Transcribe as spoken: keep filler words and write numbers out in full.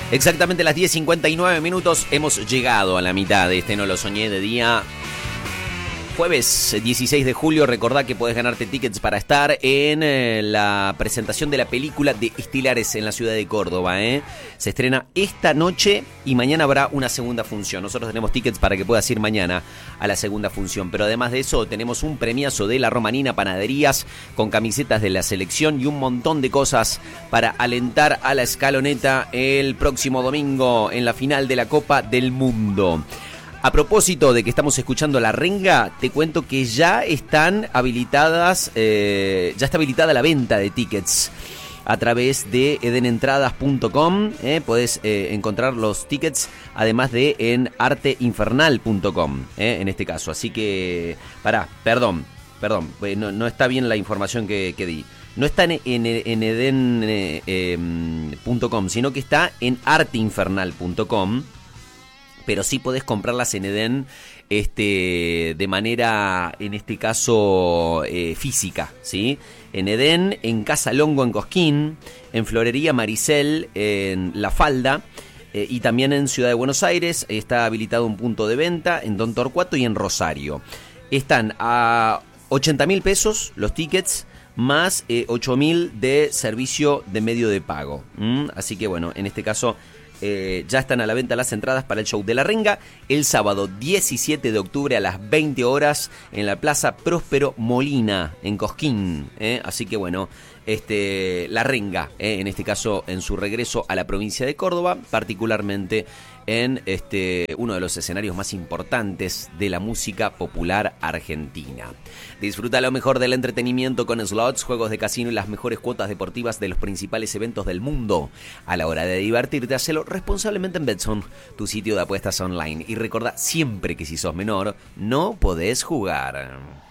Exactamente las diez cincuenta y nueve minutos, hemos llegado a la mitad de este No Lo Soñé de día jueves dieciséis de julio. Recordá que podés ganarte tickets para estar en eh, la presentación de la película de Estilares en la ciudad de Córdoba. ¿eh? Se estrena esta noche y mañana habrá una segunda función. Nosotros tenemos tickets para que puedas ir mañana a la segunda función. Pero además de eso, tenemos un premiazo de La Romanina Panaderías con camisetas de la selección y un montón de cosas para alentar a la escaloneta el próximo domingo en la final de la Copa del Mundo. A propósito de que estamos escuchando La Renga, te cuento que ya están habilitadas, eh, ya está habilitada la venta de tickets a través de eden entradas punto com. Eh, podés eh, encontrar los tickets, además de en arte infernal punto com, eh, en este caso. Así que, pará, perdón, perdón, no, no está bien la información que, que di. No está en, en, en eden punto com, eh, eh, sino que está en arte infernal punto com. Pero sí podés comprarlas en Eden este, de manera, en este caso, eh, física, ¿sí? En Eden, en Casa Longo, en Cosquín, en Florería Maricel, en La Falda, eh, y también en Ciudad de Buenos Aires. Está habilitado un punto de venta en Don Torcuato y en Rosario. Están a ochenta mil pesos los tickets, más eh, ocho mil de servicio de medio de pago. ¿Mm? Así que, bueno, en este caso... Eh, ya están a la venta las entradas para el show de La Renga el sábado diecisiete de octubre a las veinte horas en la Plaza Próspero Molina en Cosquín, ¿eh? Así que bueno, este, La Renga, ¿eh? En este caso en su regreso a la provincia de Córdoba, particularmente en este, uno de los escenarios más importantes de la música popular argentina. Disfruta lo mejor del entretenimiento con slots, juegos de casino y las mejores cuotas deportivas de los principales eventos del mundo. A la hora de divertirte, hacelo responsablemente en Betson, tu sitio de apuestas online. Y recordá siempre que si sos menor, no podés jugar.